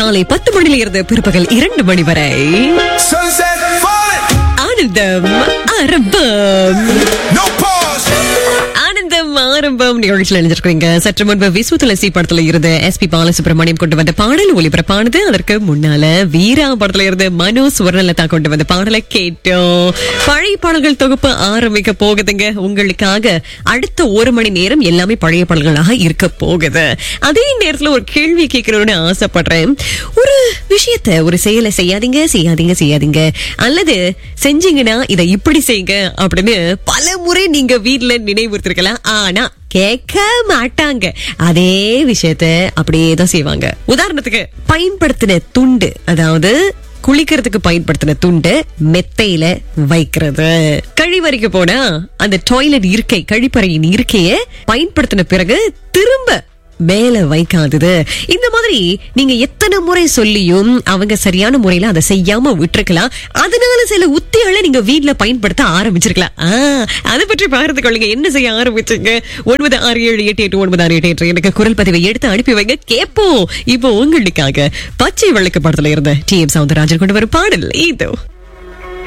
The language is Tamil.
காலை 10 மணியில இருந்து பிற்பகல் 2 மணி வரை Sunset falling, ஆனந்தம் ஆரம்பம். no pause. ஆனந்தம் ஆரம்பம் நிகழ்ச்சியில் எழுந்திருக்கீங்க. சற்று முன்பு விஸ்வ துளசி படத்துல இருந்து எஸ்பி பாலசுப்ரமணியம் கொண்டு வந்த பாடல் ஒளிபரப்பானது. அதற்கு முன்னால வீரா படத்துல இருந்து மனோ சுவர்ணலதா கொண்டு வந்த பாடலை கேட்டோம். பழைய பாடல்கள் தொகுப்பு ஆரம்பிக்க போகுதுங்க உங்களுக்காக. அடுத்த 1 மணி நேரம் எல்லாமே பழைய பாடல்களாக இருக்க போகுது. அதே நேரத்துல ஒரு கேள்வி கேட்கணும்னு ஆசைப்படுறேன். ஒரு விஷயத்த ஒரு செயலை செய்யாதீங்க செய்யாதீங்க செய்யாதீங்க, அல்லது செஞ்சீங்கன்னா இதை இப்படி செய்யுங்க அப்படின்னு பல முறை நீங்க வீட்டுல நினைவுறுத்திருக்கலாம். ஆனா கேட்க மாட்டாங்க. அதே விஷயத்த அப்படியேதான் செய்வாங்க. உதாரணத்துக்கு பயன்படுத்தின துண்டு, அதாவது குளிக்கிறதுக்கு பயன்படுத்தின துண்டு மெத்தையில வைக்கிறது. கழிவறைக்கு போனா அந்த டாய்லெட் இருக்கை, கழிப்பறையின் இருக்கைய பயன்படுத்தின பிறகு திரும்ப மேல வைக்காதது. இந்த மாதிரி நீங்க எத்தனை முறை சொல்லியும் அவங்க சரியான முறையில அதை செய்யாம விட்டுருக்கலாம். அதனால சில உத்திகளை நீங்க வீட்டுல பயன்படுத்த ஆரம்பிச்சிருக்கலாம். அதை பற்றி பார்த்து கொள்ளுங்க. என்ன செய்ய ஆரம்பிச்சுங்க? 96788968 எனக்கு குரல் பதிவை எடுத்து அனுப்பி வைங்க, கேட்போம். இப்போ உங்களுக்காக பச்சை வெள்ளக்கு படத்துல இருந்த TM சௌந்தரராஜன் கொண்டு வரும் பாடல் இதோ.